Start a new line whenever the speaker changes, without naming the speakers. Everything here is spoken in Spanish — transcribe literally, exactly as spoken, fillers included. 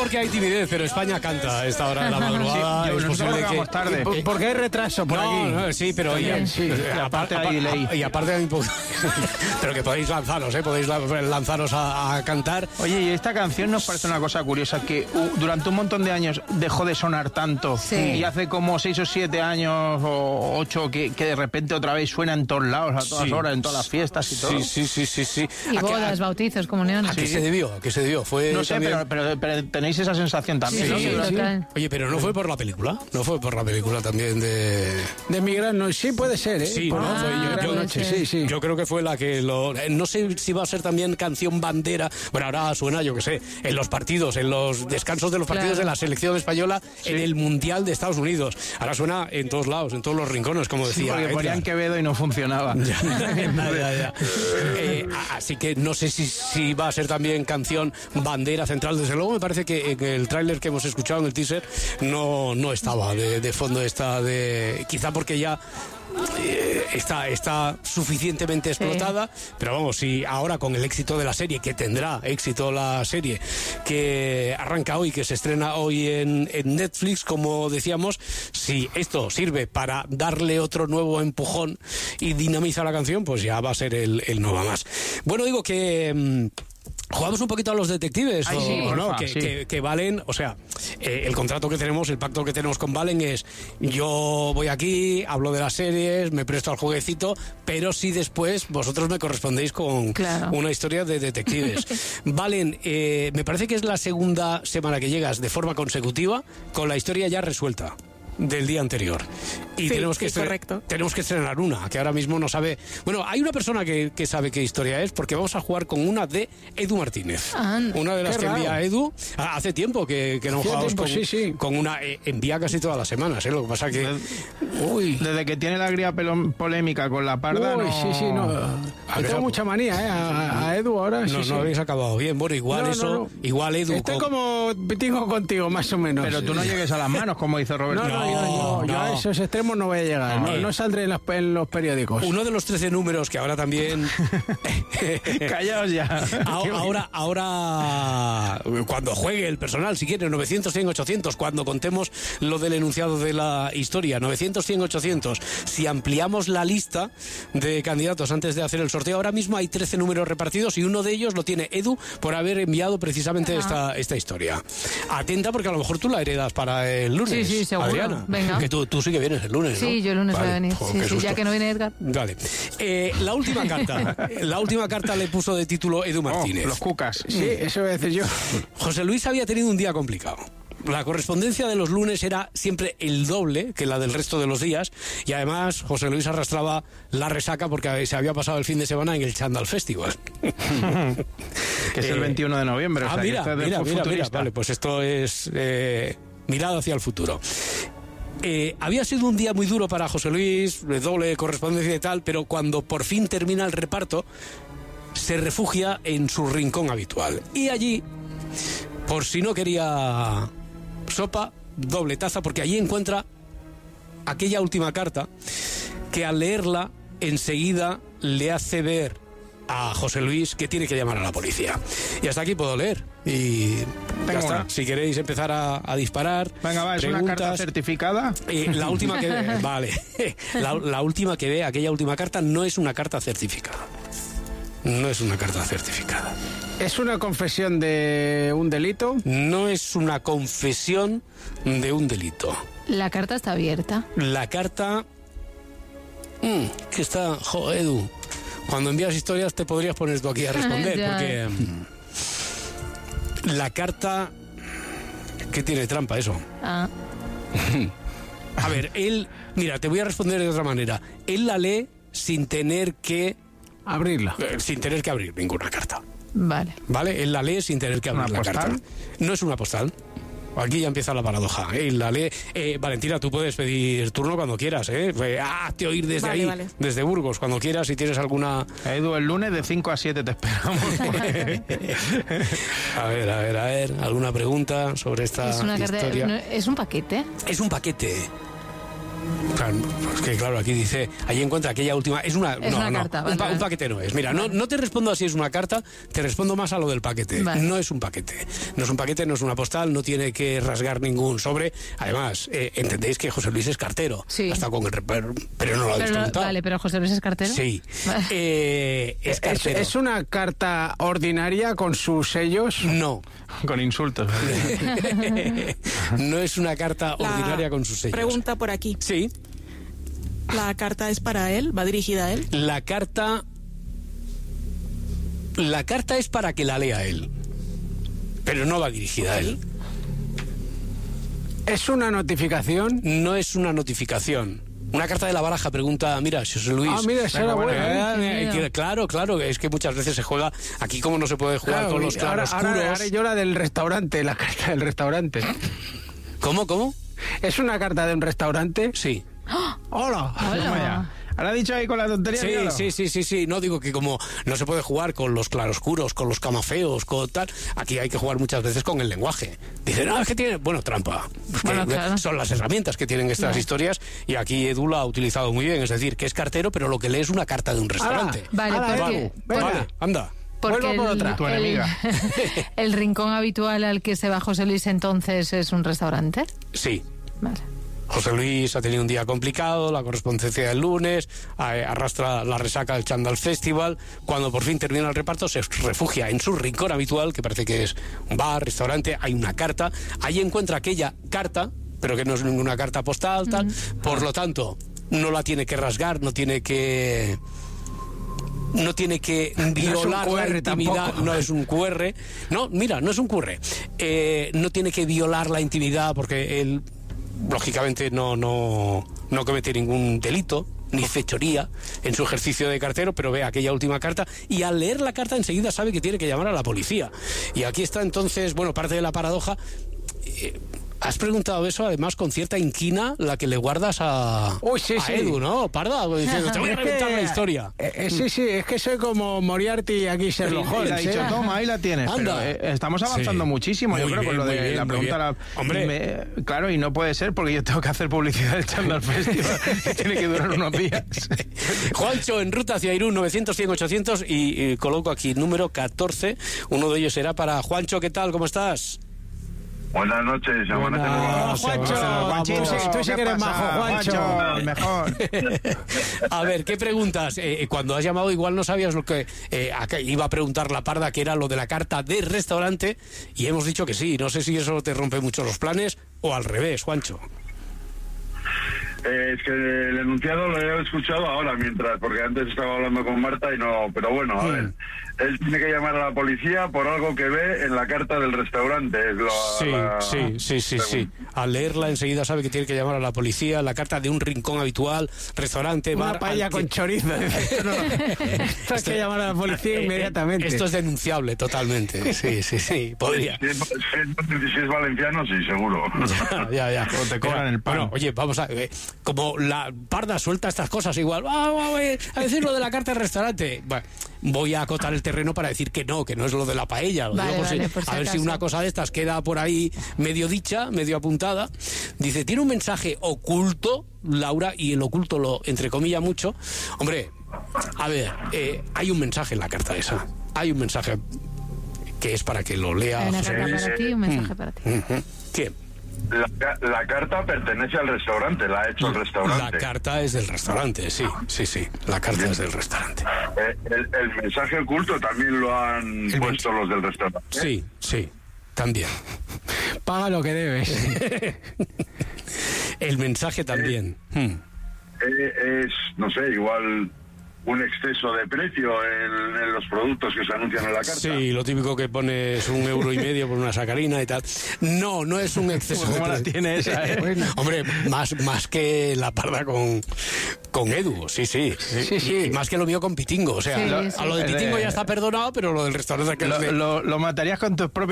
porque hay timidez, pero España canta a esta hora de la madrugada.
Sí,
es posible que...
tarde.
Por, porque hay retraso por
no,
aquí.
No, sí, pero
También,
y,
sí.
y aparte hay ley. Y aparte hay un poco... pero que podéis lanzaros, ¿eh? Podéis lanzaros a, a cantar.
Oye, y esta canción nos parece una cosa curiosa, que uh, durante un montón de años dejó de sonar tanto,
sí.
y hace como seis o siete años o ocho que, que de repente otra vez suena en todos lados, a todas
sí.
horas, en todas las fiestas y todo.
Sí, sí, sí, sí, sí.
Y
¿A
bodas,
qué,
bautizos, comuniones.
¿A qué se debió? ¿A qué se debió? Fue
No sé,
también...
pero, pero, pero tenéis esa sensación también,
Sí,
¿no?
sí,
Que-
sí.
Oye, pero no fue por la película, no fue por la película también de...
De Migran, no, sí puede ser, ¿eh?
Sí,
Por-
¿no?
Ah,
Fue- yo, yo-
puede ser.
sí, sí.
yo creo que fue la que lo... No sé si va a ser también canción bandera. Bueno, ahora suena, yo que sé, en los partidos, en los descansos de los partidos
Claro.
de la selección española, en el Mundial de Estados Unidos. Ahora suena en todos lados, en todos los rincones, como
Sí,
decía
porque
Edgar.
ponían Quevedo y no funcionaba.
Ya, ya, ya. Eh, así que no sé si, si va a ser también canción bandera central. Desde luego me parece que en el tráiler que hemos escuchado, en el teaser, no, no estaba de, de fondo esta de... Quizá porque ya... Eh, está, está suficientemente explotada, sí. Pero vamos, si ahora con el éxito de la serie, que tendrá éxito la serie, que arranca hoy, que se estrena hoy en, en Netflix, como decíamos, si esto sirve para darle otro nuevo empujón y dinamiza la canción, pues ya va a ser el, el no va más. Bueno, digo que... Mmm, ¿jugamos un poquito a los detectives?
Ay,
o,
sí,
o no?
porfa,
que,
sí.
que, que Valen, o sea, eh, el contrato que tenemos, el pacto que tenemos con Valen es: yo voy aquí, hablo de las series, me presto al jueguecito, pero si después vosotros me correspondéis con
Claro.
una historia de detectives. Valen, eh, me parece que es la segunda semana que llegas de forma consecutiva con la historia ya resuelta del día anterior. Y
Sí,
tenemos que
sí,
estre-
correcto.
tenemos que estrenar una, que ahora mismo no sabe... Bueno, hay una persona que, que sabe qué historia es, porque vamos a jugar con una de Edu Martínez.
Anda.
Una de las
Qué
que
raro.
envía Edu. Ah, hace tiempo que, que no
Hacía
jugamos
tiempo,
con,
sí, sí.
con una... eh, envía casi todas las semanas, ¿eh? Lo que pasa que... Uy...
Desde que tiene la gría pelo- polémica con la parda,
Uy,
no...
sí, sí, no.
A
Le
ver,
tengo mucha manía, ¿eh? A, a Edu ahora, sí,
No,
sí.
no habéis acabado bien. Bueno, igual
No, no,
eso...
no.
Igual Edu...
Estoy
con-
como tengo contigo, más o menos.
Pero tú no llegues a las manos, como dice Roberto.
No, no, yo, yo- yo
no.
a esos extremos no voy a llegar. No,
Eh.
no saldré en, las- en los periódicos.
Uno de los trece números que ahora también...
Callaos ya.
Ahora, ahora, ahora, cuando juegue el personal, si quiere, novecientos, cien, ochocientos, cuando contemos lo del enunciado de la historia, novecientos, cien, ochocientos, si ampliamos la lista de candidatos antes de hacer el sorteo, ahora mismo hay trece números repartidos y uno de ellos lo tiene Edu por haber enviado precisamente esta, esta historia. Atenta, porque a lo mejor tú la heredas para el lunes.
Sí, sí, seguro.
Adriana.
Venga.
Que tú, tú sí que vienes el lunes, ¿no?
Sí, yo el lunes
Vale.
voy a venir.
Jo,
Sí,
qué
sí,
susto.
ya que no viene Edgar.
Vale. Eh, la última carta. La última carta le puso de título Edu
Oh,
Martínez.
los cucas.
Sí, eso voy a decir yo.
José Luis había tenido un día complicado. La correspondencia de los lunes era siempre el doble que la del resto de los días, y además José Luis arrastraba la resaca porque se había pasado el fin de semana en el Chandal Festival.
Que es el
Eh,
veintiuno de noviembre. O
Ah,
sea, que
mira,
esto es de
mira, mira, mira.
futurista.
Vale, pues esto es eh, mirada hacia el futuro. Eh, había sido un día muy duro para José Luis, de doble correspondencia y tal, pero cuando por fin termina el reparto, se refugia en su rincón habitual. Y allí, por si no quería sopa, doble taza, porque allí encuentra aquella última carta que al leerla enseguida le hace ver a José Luis que tiene que llamar a la policía. Y hasta aquí puedo leer. Y ya
Tengo
está.
una.
Si queréis empezar a, a disparar.
Venga, va, es una carta
preguntas.
certificada.
Eh, la última que ve, vale. La, la última que ve, aquella última carta, no es una carta certificada. No es una carta certificada.
¿Es una confesión de un delito?
No es una confesión de un delito.
La carta está abierta.
La carta... Mm, que está... Jo, Edu, cuando envías historias te podrías poner tú aquí a responder,
Ya.
porque... mm, la carta... ¿Qué tiene trampa eso?
Ah,
A ver, él... Mira, te voy a responder de otra manera. Él la lee sin tener que...
Abrirla.
eh, sin tener que abrir ninguna carta.
vale.
¿Vale? Él la lee sin tener que abrir
¿Una
la
postal?
carta. No es una postal. Aquí ya empieza la paradoja. Él la lee. Eh, Valentina, tú puedes pedir turno cuando quieras, ¿eh? Eh, Hazte oír desde
Vale,
ahí,
vale.
desde Burgos, cuando quieras, si tienes alguna...
Edu, el lunes de cinco a siete te esperamos.
A ver, a ver, a ver, alguna pregunta sobre esta
Es una carta.
historia.
no, es un paquete.
Es un paquete. Claro, es que claro, aquí dice, ahí encuentra aquella última, es una,
Es
no,
una
no,
carta,
un,
vale,
pa- un
vale.
paquete no es. Mira, no, no te respondo a si es una carta, te respondo más a lo del paquete.
Vale.
No es un paquete, no es un paquete, no es una postal, no tiene que rasgar ningún sobre. Además, eh, entendéis que José Luis es cartero,
Sí.
hasta con el repero, pero no lo habéis
Pero,
preguntado.
vale, pero José Luis es cartero.
Sí,
Vale.
eh, es
¿Es,
cartero.
es una carta ordinaria con sus sellos?
No,
Con insultos.
no es una carta
La
ordinaria con sus sellos.
Pregunta por aquí.
Sí,
¿La carta es para él? ¿Va dirigida a él?
la carta... La carta es para que la lea él, pero no va dirigida a él.
¿Es una notificación?
No es una notificación. Una carta de la baraja pregunta, mira, José Luis.
Ah, mira, esa era
Venga,
buena.
Eh,
¿eh?
eh, que- claro, claro, es que muchas veces se juega, aquí como no se puede jugar
Claro,
con los
y ahora,
claroscuros.
ahora, ahora yo la del restaurante, la carta del restaurante.
¿Cómo, cómo?
¿Es una carta de un restaurante?
Sí.
¡Hola!
Hola.
Vaya. Ahora ha dicho ahí con la tontería.
Sí,
míralo.
sí, sí, sí, sí. No digo que como no se puede jugar con los claroscuros, con los camafeos, con tal, aquí hay que jugar muchas veces con el lenguaje. Dicen, no, es que tiene, bueno, trampa. Pues
Bueno,
que
claro.
son las herramientas que tienen estas
Vale.
historias y aquí Edu la ha utilizado muy bien, es decir, que es cartero, pero lo que lee es una carta de un restaurante.
Vale,
Ala,
porque,
Edu,
por-
venga.
Vale, anda.
porque
Vuelvo por
el,
otra.
Tu
el-
enemiga.
el rincón habitual al que se va José Luis entonces es un restaurante.
Sí.
Vale.
José Luis ha tenido un día complicado, la correspondencia del lunes, eh, arrastra la resaca del Chandal Festival. Cuando por fin termina el reparto, se refugia en su rincón habitual, que parece que es un bar, restaurante, hay una carta. Ahí encuentra aquella carta, pero que no es ninguna carta postal, tal. Por lo tanto, no la tiene que rasgar, no tiene que... No tiene que violar
Q
la
R
intimidad,
tampoco.
no es un Q R. No, mira, no es un Q R. Eh, no tiene que violar la intimidad porque él, lógicamente, no, no, no comete ningún delito ni fechoría en su ejercicio de cartero, pero ve aquella última carta y al leer la carta enseguida sabe que tiene que llamar a la policía. Y aquí está entonces, bueno, parte de la paradoja. Eh, Has preguntado eso, además, con cierta inquina, la que le guardas a,
Uy, sí,
a
sí.
Edu, ¿no? Parda, diciendo, te voy a
Es que-
reventar la historia.
eh, eh, sí, sí, es que soy como Moriarty aquí Sherlock
Y le
Holmes.
ha dicho,
¿eh?
toma, ahí la tienes.
Anda.
Pero, eh, estamos avanzando
Sí.
muchísimo, yo
Muy
creo, con
bien,
lo
muy
de
bien,
la
muy
pregunta.
bien.
La,
Hombre.
me- claro, y no puede ser porque yo tengo que hacer publicidad del Chandal Festival, que tiene que durar unos días.
Juancho, en ruta hacia Irún, novecientos, cien, ochocientos, y, y coloco aquí número catorce. Uno de ellos será para Juancho. ¿Qué tal? ¿Cómo estás?
Buenas noches, amanece
Buenas.
nuevo.
Ah, Juancho,
Juanchito,
tú sí- tú sí
¿qué
que eres
pasa,
majo, Juancho.
Mejor.
A ver, ¿qué preguntas? Eh, cuando has llamado igual no sabías lo que eh, a qué iba a preguntar la Parda, que era lo de la carta de restaurante, y hemos dicho que sí. No sé si eso te rompe mucho los planes o al revés, Juancho.
Eh, es que el enunciado lo he escuchado ahora mientras, porque antes estaba hablando con Marta y no, pero bueno, a
Mm.
ver, él tiene que llamar a la policía por algo que ve en la carta del restaurante. Es lo-
Sí,
la-
sí, sí, sí, sí.
pregunta.
Al leerla enseguida sabe que tiene que llamar a la policía, la carta de un rincón habitual, restaurante, bar...
Una paella
al que-
con chorizo. Esto no- esto hay que llamar a la policía
Eh, eh,
inmediatamente.
Esto es denunciable totalmente. Sí, sí, sí, podría.
Si es, si es- si es valenciano, sí, seguro.
Ya, ya, ya.
O te cobran el pan.
Bueno, oye, vamos a ver. Como la Parda suelta estas cosas igual, va, va, va, a decir lo de la carta del restaurante. Bueno, voy a acotar el terreno para decir que no, que no es lo de la paella. Lo
Vale,
digo por si-
vale, por si
a ver si
acaso.
una cosa de estas queda por ahí medio dicha, medio apuntada. Dice, tiene un mensaje oculto, Laura, y el oculto lo entrecomilla mucho. Hombre, a ver, eh, hay un mensaje en la carta esa. Hay un mensaje que es para que lo lea
Hay una
José
carta
Luis.
para ti y un mensaje para ti.
Ujú. ¿Quién?
La, ca- la carta pertenece al restaurante, la ha hecho el
La
restaurante.
carta es del restaurante, sí, sí, sí. La carta es del restaurante.
Eh, el, el mensaje oculto también lo han
El
puesto los del restaurante.
Sí, sí, también.
Paga lo que debes.
El mensaje también. Hmm.
Eh, es, no sé, igual un exceso de precio en, en los productos que se anuncian en la carta.
Sí, lo típico que pones un euro y medio por una sacarina y tal. No, no es un exceso de
¿Cómo la
precio.
tiene esa, eh?
Hombre, más, más que la Parda con, con Edu, sí, sí.
Sí, sí.
Y más que lo mío con Pitingo. O sea,
Sí,
lo-
sí.
a lo de Pitingo ya está perdonado, pero lo del restaurante que
Lo,
es de-
lo- lo matarías con tus propias